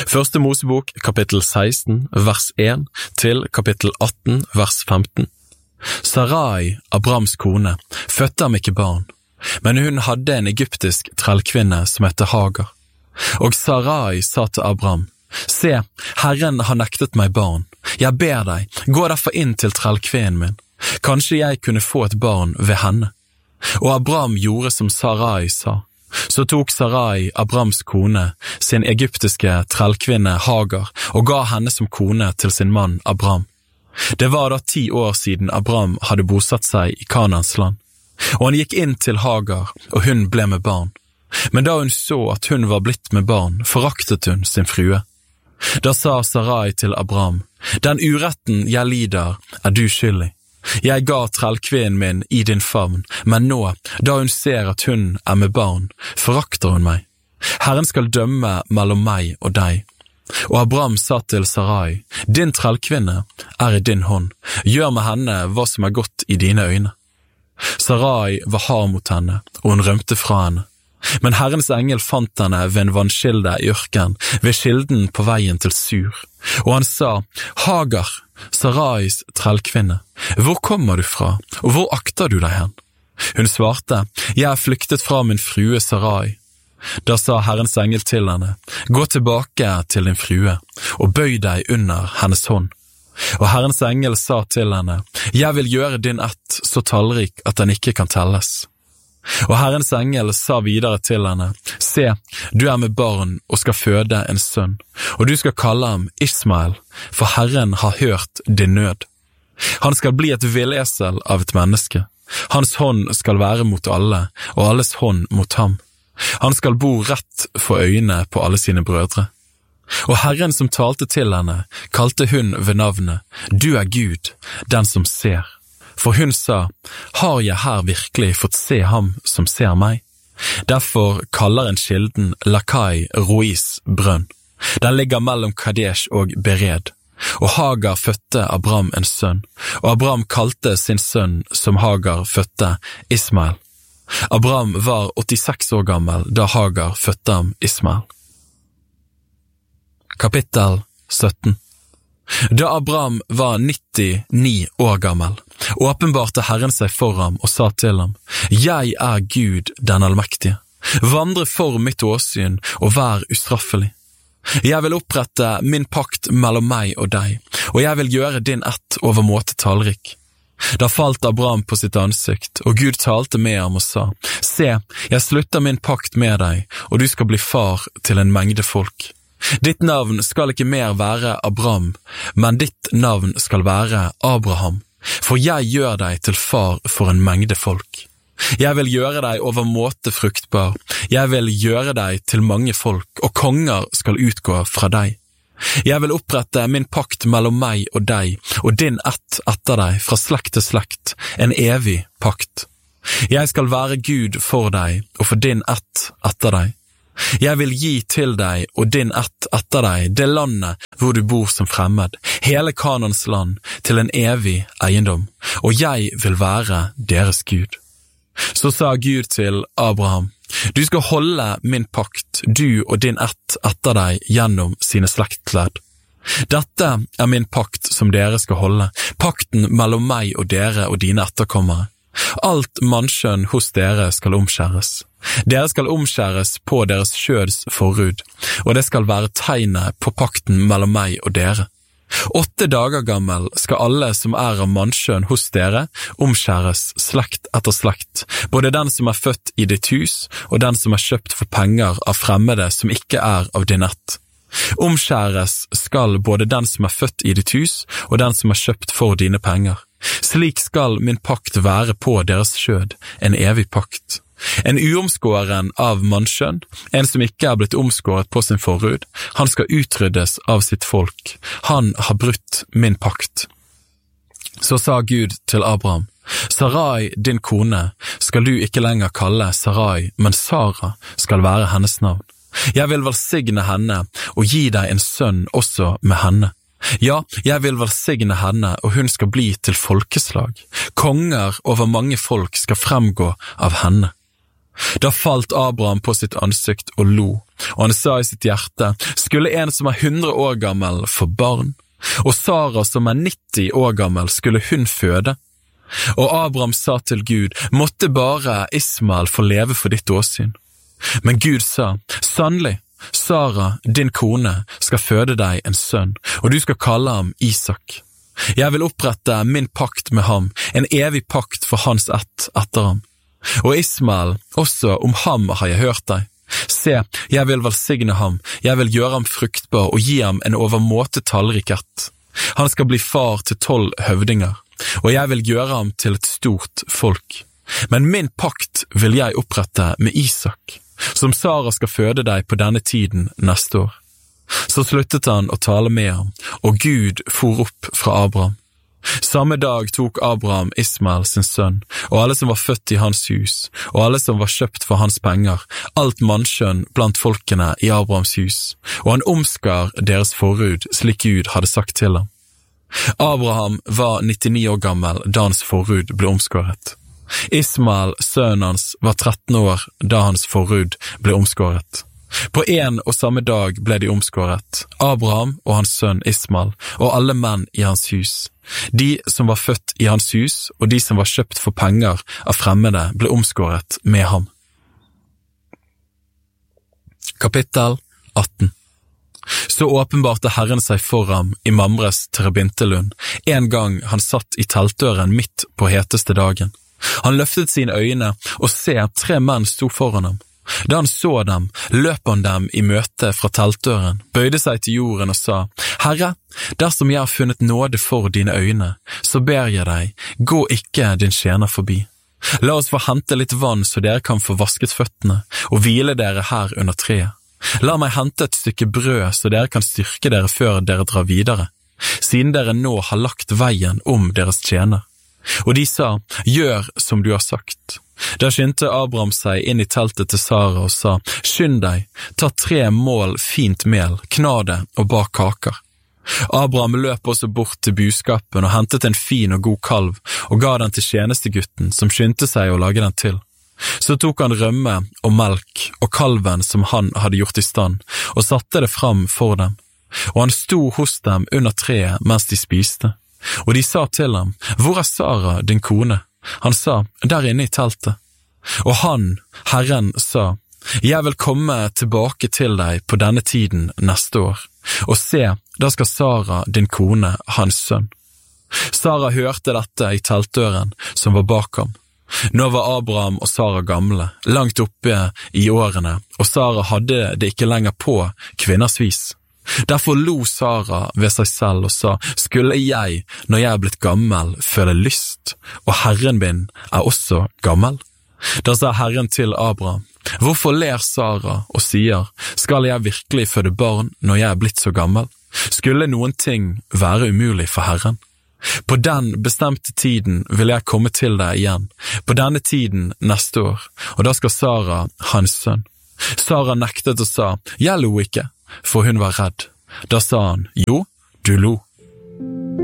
Første Mosebok, kapittel 16, vers 1, til kapittel 18, vers 15. Sarai, Abrams kone, fødte ham ikke barn, men hun hadde en egyptisk trellkvinne som heter Hagar. Og Sarai sa til Abram, «Se, Herren har nektet meg barn. Jeg ber deg, gå derfor inn til trellkvinnen min. Kanskje jeg kunne få et barn ved henne.» Og Abram gjorde som Sarai sa. Så tok Sarai, Abrams kone, sin egyptiske trellkvinne Hagar og ga henne som kone til sin mann Abram. Det var da 10 år siden Abram hadde bosatt seg i Kanans land. Og han gikk inn til Hagar, og hun ble med barn. Men da hun så at hun var blitt med barn, foraktet hun sin frue. Da sa Sarai til Abram, «Den uretten jeg lider er du skyldig. Jeg ga trellkvinnen min i din favn, men nå, da hun ser at hun er med barn, forakter hun meg. Herren skal dømme mellom meg og deg.» Og Abram sa til Sarai, «Din trellkvinne er i din hånd. Gjør med henne hva som er godt i dine øyne.» Sarai var hard mot henne, og hun rømte fra henne. Men Herrens engel fant henne ved en vannskilde i ørken, ved skilden på veien til Sur. Og han sa, «Hagar, Sarais trellkvinne, hvor kommer du fra, og hvor akter du deg hen?» Hun svarte, «Jeg er flyktet fra min frue Sarai.» Da sa Herrens engel til henne, «Gå tilbake til din frue, og bøy deg under hennes hånd.» Og Herrens engel sa til henne, «Jeg vil gjøre din ett så tallrik at den ikke kan telles.» Og Herrens engel sa videre til henne, «Se, du er med barn og skal føde en sønn, og du skal kalle ham Ismael, for Herren har hørt din nød. Han skal bli et villesel av et menneske. Hans hånd skal være mot alle, og alles hånd mot ham. Han skal bo rett for øynene på alle sine brødre.» Og Herren som talte til henne, kalte hun ved navnet, «Du er Gud, den som ser.» For hun sa, «Har jeg her virkelig fått se ham som ser meg?» Derfor kaller en kilden Lakai Rois brønn. Den ligger mellom Kadesh og Bered. Og Hagar fødte Abram en sønn, og Abram kalte sin sønn som Hagar fødte Ismael. Abram var 86 år gammel da Hagar fødte ham Ismael. Kapittel 17. Da Abram var 99 år gammel, åpenbarte Herren seg for ham og sa til ham, «Jeg er Gud den allmektige. Vandre for mitt åsyn og vær ustraffelig. Jeg vil opprette min pakt mellom meg og deg, og jeg vil gjøre din ett overmåte tallrik.» Da falt Abram på sitt ansikt, og Gud talte med ham og sa, «Se, jeg slutter min pakt med deg, og du skal bli far til en mengde folk. Ditt navn skal ikke mer være Abram, men ditt navn skal være Abraham, for jeg gjør deg til far for en mengde folk. Jeg vil gjøre deg overmåte fruktbar, jeg vil gjøre deg til mange folk, og konger skal utgå fra deg. Jeg vil opprette min pakt mellom meg og deg, og din ett etter deg fra slekt til slekt, en evig pakt. Jeg skal være Gud for deg, og for din ett etter deg. Jeg vil gi til deg og din ett etter deg det landet hvor du bor som fremmed, hele Kanans land, til en evig eiendom, og jeg vil være deres Gud. Så sa Gud til Abraham, du skal holde min pakt, du og din ett etter deg gjennom sine slektledd. Dette er min pakt som dere skal holde, pakten mellom meg og dere og dine etterkommere. Alt mannskjønn hos dere skal omskjæres. Dere skal omskjæres på deres kjøds forhud, og det skal være tegnet på pakten mellom meg og dere. 8 dager gammel skal alle som er av mannskjønn hos dere omskjæres slekt etter slekt, både den som er født i ditt hus og den som er kjøpt for penger av fremmede som ikke er av din ett. Omskjæres skal både den som er født i ditt hus og den som er kjøpt for dine penger. Slik skal min pakt være på deres skjød, en evig pakt. En uomskåren av mannskjønn, en som ikke er blitt omskåret på sin forhud, han skal utryddes av sitt folk. Han har brutt min pakt. Så sa Gud til Abraham, Sarai, din kone, skal du ikke lenger kalle Sarai, men Sara skal være hennes navn. Jeg vil velsigne henne og gi deg en sønn også med henne. Ja, jeg vil velsigne henne, og hun skal bli til folkeslag. Konger over mange folk skal fremgå av henne. Da falt Abraham på sitt ansikt og lo, og han sa i sitt hjerte, skulle en som 100 år gammel få barn, og Sara som 90 år gammel skulle hun føde? Og Abraham sa til Gud, måtte bare Ismael få leve for ditt åsyn. Men Gud sa, sannelig, Sara, din kone, skal føde deg en sønn, og du skal kalle ham Isak. Jeg vil opprette min pakt med ham, en evig pakt for hans ett etter ham. Og Ismael, også om ham har jeg hørt deg. Se, jeg vil velsigne ham, jeg vil gjøre ham fruktbar og gi ham en overmåte tallrik ett. Han skal bli far til 12 høvdinger, og jeg vil gjøre ham til et stort folk. Men min pakt vil jeg opprette med Isak, som Sara skal føde deg på denne tiden neste år. Så sluttet han å tale med ham, og Gud for opp fra Abraham. Samme dag tok Abraham Ismael sin sønn, og alle som var født i hans hus, og alle som var kjøpt for hans penger, alt mannskjønn blant folkene i Abrahams hus, og han omskar deres forhud slik Gud hadde sagt til ham. Abraham var 99 år gammel da hans forhud ble omskåret. Ismael, sønnen hans, var 13 år da hans forhud ble omskåret. På en og samme dag ble de omskåret, Abraham og hans sønn Ismael, og alle menn i hans hus. De som var født i hans hus, og de som var kjøpt for penger av fremmede, ble omskåret med ham. Kapittel 18. Så åpenbarte Herren seg for ham i Mamres terebintelund, en gang han satt i teltdøren midt på heteste dagen. Han løftet sine øyne, og se, 3 menn sto foran ham. Da han så dem, løp han dem i møte fra teltdøren, bøyde seg til jorden og sa, Herre, dersom jeg har funnet nåde for dine øyne, så ber jeg deg, gå ikke din tjener forbi. La oss få hente litt vann så dere kan få vasket føttene, og hvile dere her under treet. La meg hente et stykke brød så dere kan styrke dere før dere drar videre, siden dere nå har lagt veien om deres tjener. Og de sa, gjør som du har sagt. Da skyndte Abraham seg inn i teltet til Sara og sa, skynd deg, ta 3 mål fint mel, kna det og bak kaker. Abraham løp også bort til buskapen og hentet en fin og god kalv og ga den til tjenestegutten som skyndte seg å lage den til. Så tok han rømme og melk og kalven som han hadde gjort i stand og satte det fram for dem. Og han sto hos dem under treet mens de spiste. Og de sa til ham, hvor er Sara, din kone? Han sa, der inne i teltet. Og han, Herren, sa, jeg vil komme tilbake til deg på denne tiden neste år. Og se, da skal Sara, din kone, ha en sønn. Sara hørte dette i teltdøren som var bak ham. Nå var Abraham og Sara gamle, langt oppe i årene, og Sara hadde det ikke lenger på kvinners vis. Derfor lo Sara ved seg selv og sa, skulle jeg, når jeg er blitt gammel, føle lyst, og Herren min er også gammel? Da sa Herren til Abraham, hvorfor ler Sara og sier, skal jeg virkelig føde barn når jeg er blitt så gammel? Skulle noen ting være umulig for Herren? På den bestemte tiden vil jeg komme til deg igjen, på denne tiden neste år, og da skal Sara ha en sønn. Sara nektet og sa, jeg lo ikke, for hun var redd. Da sa han, jo, du lo.